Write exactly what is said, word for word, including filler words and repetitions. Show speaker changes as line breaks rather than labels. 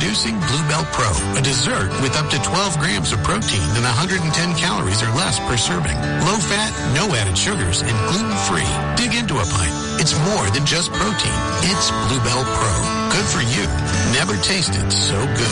Introducing Bluebell Pro, a dessert with up to twelve grams of protein and one hundred ten calories or less per serving. Low fat, no added sugars, and gluten-free. Dig into a pint. It's more than just protein. It's Bluebell Pro. Good for you. Never tasted so good.